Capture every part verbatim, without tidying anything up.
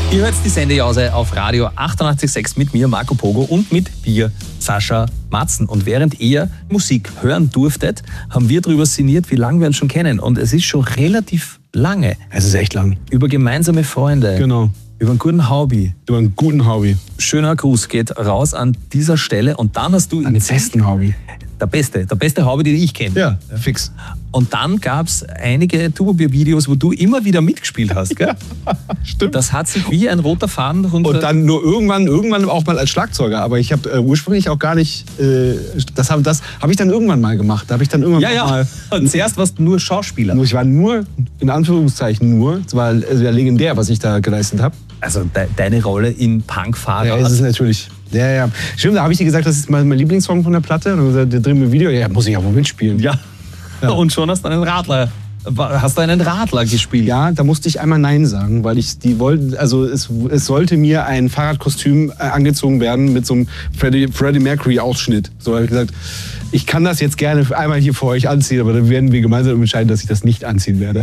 Ihr hört die Sendejause auf Radio achtundachtzig Komma sechs mit mir, Marco Pogo, und mit dir, Sascha Matzen. Und während ihr Musik hören durftet, haben wir darüber sinniert, wie lange wir uns schon kennen. Und es ist schon relativ lange. Es ist echt lang. Über gemeinsame Freunde. Genau. Über einen guten Hobby. Über einen guten Hobby. Schöner Gruß geht raus an dieser Stelle. Und dann hast du... An den besten Hobby. Der beste, der beste Hobby, den ich kenne. Ja, fix. Und dann gab es einige Turbobier-Videos, wo du immer wieder mitgespielt hast, gell? Ja, stimmt. Das hat sich wie ein roter Faden runter... Und dann nur irgendwann, irgendwann auch mal als Schlagzeuger. Aber ich habe äh, ursprünglich auch gar nicht... Äh, das habe das hab ich dann irgendwann mal gemacht. Da habe ich dann irgendwann Ja, ja. mal... Und zuerst warst du nur Schauspieler. Ich war nur, in Anführungszeichen nur, es war sehr legendär, was ich da geleistet habe. Also de deine Rolle in Punkfahrer. Ja, ist es natürlich. Ja, ja. Stimmt, da habe ich dir gesagt, das ist mein, mein Lieblingssong von der Platte. Und dann drehen wir ein Video. Ja, muss ich ja wohl mitspielen. Ja. Ja. Und schon hast du einen Radler. Hast du einen Radler gespielt? Ja, da musste ich einmal Nein sagen, weil ich die wollten, also es, es sollte mir ein Fahrradkostüm äh, angezogen werden mit so einem Freddie, Freddie Mercury Ausschnitt. So habe ich gesagt, ich kann das jetzt gerne einmal hier vor euch anziehen, aber dann werden wir gemeinsam entscheiden, dass ich das nicht anziehen werde.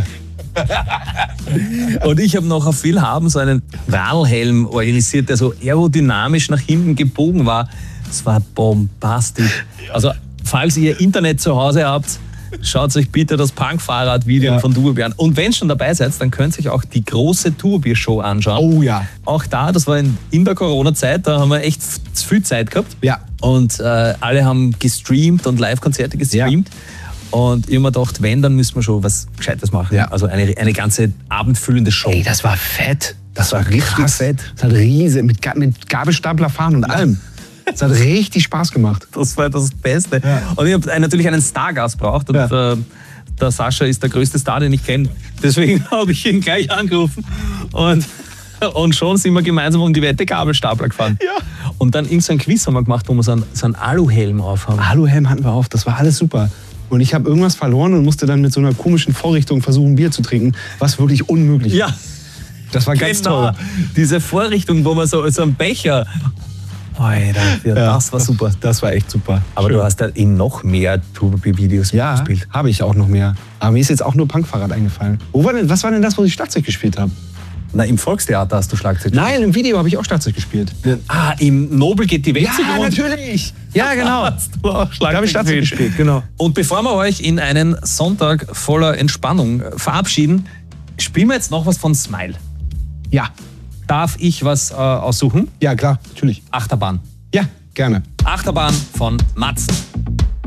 Und ich habe noch auf Willhaben so einen Radlhelm organisiert, der so aerodynamisch nach hinten gebogen war. Das war bombastisch. Also, falls ihr Internet zu Hause habt, schaut euch bitte das Punk-Fahrrad-Video ja. von Turbobier an. Und wenn ihr schon dabei seid, dann könnt ihr euch auch die große Turbobier-Show anschauen. Oh ja. Auch da, das war in, in der Corona-Zeit, da haben wir echt viel Zeit gehabt. Ja. Und äh, alle haben gestreamt und Live-Konzerte gestreamt. Ja. Und ich habe mir gedacht, wenn, dann müssen wir schon was Gescheites machen. Ja. Also eine, eine ganze abendfüllende Show. Ey, das war fett. Das, das war richtig krass. fett. Das hat riesig, mit, mit Gabelstapler fahren und ja. allem. Das hat richtig Spaß gemacht. Das war das Beste. Ja. Und ich habe natürlich einen Stargast braucht. Und ja. äh, der Sascha ist der größte Star, den ich kenne. Deswegen habe ich ihn gleich angerufen. Und, und schon sind wir gemeinsam um die Wette Gabelstapler gefahren. Ja. Und dann irgend so ein Quiz haben wir gemacht, wo wir so einen, so einen Aluhelm auf haben. Aluhelm hatten wir auf, das war alles super. Und ich habe irgendwas verloren und musste dann mit so einer komischen Vorrichtung versuchen, Bier zu trinken, was wirklich unmöglich ja. war. Das war ganz genau. toll. Diese Vorrichtung, wo man so, so einen Becher... Alter, ja, das war super. Das war echt super. Aber Schön. Du hast ja in noch mehr Turbobier-Videos ja, gespielt. Habe ich auch noch mehr. Aber mir ist jetzt auch nur Punkfahrrad eingefallen. Wo war denn, was war denn das, wo ich Schlagzeug gespielt habe? Na, im Volkstheater hast du Schlagzeug gespielt. Nein, im Video habe ich auch Schlagzeug gespielt. Ah, im Nobel geht die Welt Ja, natürlich. Ja, genau. Hast du auch Schlagzeug da habe ich Schlagzeug gespielt. gespielt, genau. Und bevor wir euch in einen Sonntag voller Entspannung verabschieden, spielen wir jetzt noch was von Smile. Ja. Darf ich was äh, aussuchen? Ja, klar, natürlich. Achterbahn. Ja, gerne. Achterbahn von Matzen.